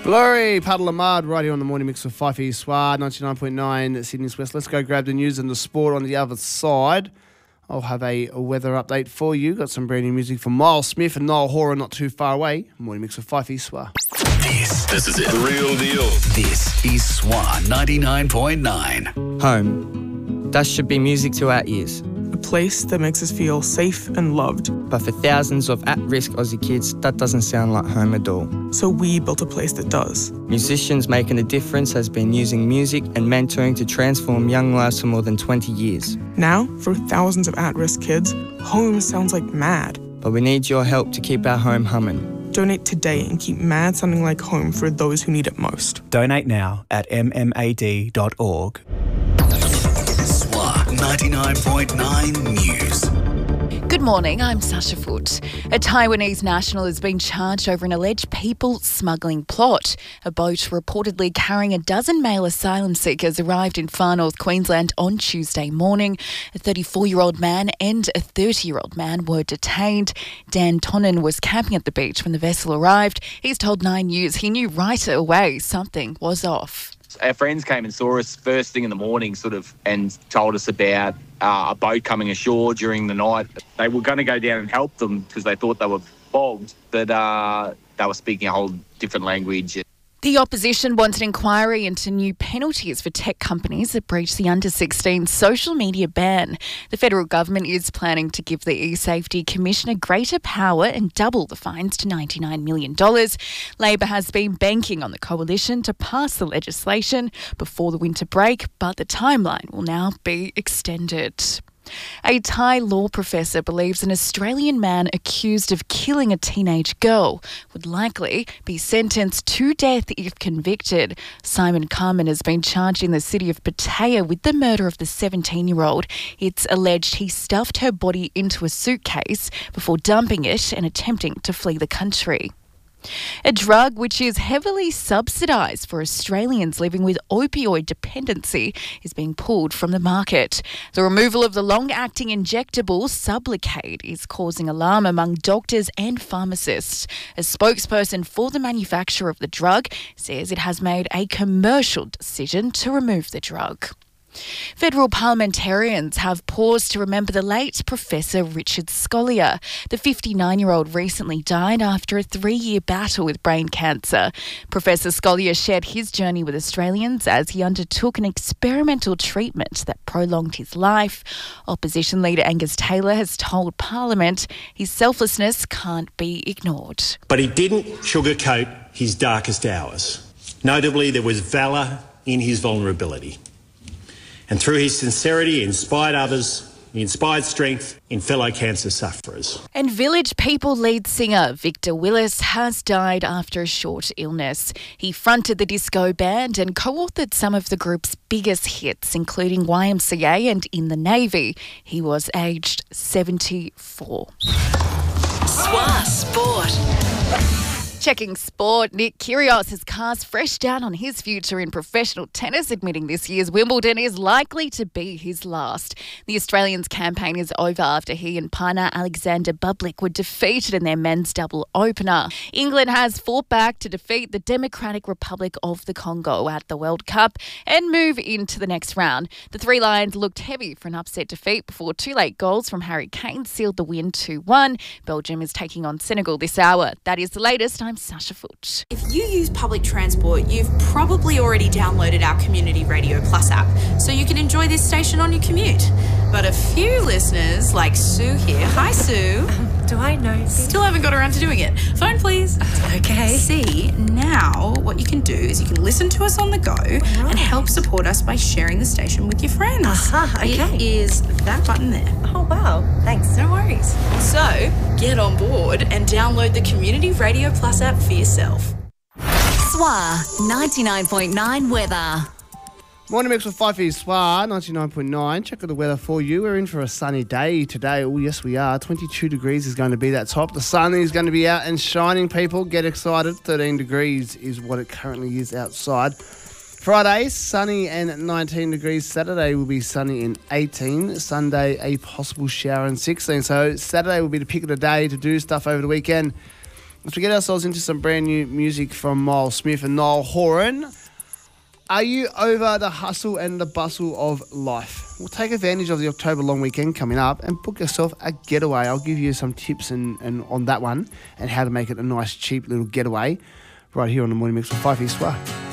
Blurry, Puddle of Mud, right here on the Morning Mix with Fifey Sward, 99.9 Sydney's West. Let's go grab the news and the sport on the other side. I'll have a weather update for you. Got some brand new music from Miles Smith and Niall Horan not too far away. Morning Mix with Fifey Sward. This is it. The real deal. This is Swar 99.9. Home. That should be music to our ears. A place that makes us feel safe and loved. But for thousands of at-risk Aussie kids, that doesn't sound like home at all. So we built a place that does. Musicians Making a Difference has been using music and mentoring to transform young lives for more than 20 years. Now, for thousands of at-risk kids, home sounds like mad. But we need your help to keep our home humming. Donate today and keep mad sounding like home for those who need it most. Donate now at mmad.org. 99.9 News. Good morning, I'm Sasha Foote. A Taiwanese national has been charged over an alleged people smuggling plot. A boat reportedly carrying a dozen male asylum seekers arrived in far north Queensland on Tuesday morning. A 34-year-old man and a 30-year-old man were detained. Dan Tonnen was camping at the beach when the vessel arrived. He's told 9 News he knew right away something was off. Our friends came and saw us first thing in the morning and told us about a boat coming ashore during the night. They were going to go down and help them because they thought they were bogged, but they were speaking a whole different language. The opposition wants an inquiry into new penalties for tech companies that breach the under-16 social media ban. The federal government is planning to give the eSafety Commissioner greater power and double the fines to $99 million. Labor has been banking on the coalition to pass the legislation before the winter break, but the timeline will now be extended. A Thai law professor believes an Australian man accused of killing a teenage girl would likely be sentenced to death if convicted. Simon Carman has been charged in the city of Pattaya with the murder of the 17-year-old. It's alleged he stuffed her body into a suitcase before dumping it and attempting to flee the country. A drug which is heavily subsidised for Australians living with opioid dependency is being pulled from the market. The removal of the long-acting injectable Sublocade is causing alarm among doctors and pharmacists. A spokesperson for the manufacturer of the drug says it has made a commercial decision to remove the drug. Federal parliamentarians have paused to remember the late Professor Richard Scolyer. The 59-year-old recently died after a 3-year battle with brain cancer. Professor Scolyer shared his journey with Australians as he undertook an experimental treatment that prolonged his life. Opposition leader Angus Taylor has told Parliament his selflessness can't be ignored. But he didn't sugarcoat his darkest hours. Notably, there was valour in his vulnerability. And through his sincerity, he inspired others. He inspired strength in fellow cancer sufferers. And Village People lead singer Victor Willis has died after a short illness. He fronted the disco band and co-authored some of the group's biggest hits, including YMCA and In the Navy. He was aged 74. Swar Sport. Checking sport, Nick Kyrgios has cast fresh doubt on his future in professional tennis, admitting this year's Wimbledon is likely to be his last. The Australian's campaign is over after he and partner Alexander Bublik were defeated in their men's double opener. England has fought back to defeat the Democratic Republic of the Congo at the World Cup and move into the next round. The Three Lions looked heavy for an upset defeat before 2 late goals from Harry Kane sealed the win 2-1. Belgium is taking on Senegal this hour. That is the latest. I'm Sasha Foote. If you use public transport, you've probably already downloaded our Community Radio Plus app, so you can enjoy this station on your commute. But a few listeners, like Sue here, hi Sue. Do I know? Still haven't got around to doing it. Phone please. Okay. See, now what you can do is you can listen to us on the go and help support us by sharing the station with your friends. Okay. It is that button there. Oh, wow. Thanks. No worries. So, get on board and download the Community Radio Plus app for yourself. Swar 99.9 weather. Morning Mix with Fifey Swar, 99.9. Check out the weather for you. We're in for a sunny day today. Oh, yes, we are. 22 degrees is going to be that top. The sun is going to be out and shining, people. Get excited. 13 degrees is what it currently is outside. Friday, sunny and 19 degrees. Saturday will be sunny and 18. Sunday, a possible shower and 16. So Saturday will be the pick of the day to do stuff over the weekend. As we get ourselves into some brand new music from Miles Smith and Niall Horan, are you over the hustle and the bustle of life? Well, take advantage of the October long weekend coming up and book yourself a getaway. I'll give you some tips and on that one and how to make it a nice, cheap little getaway right here on the Morning Mix with 5 East Swa.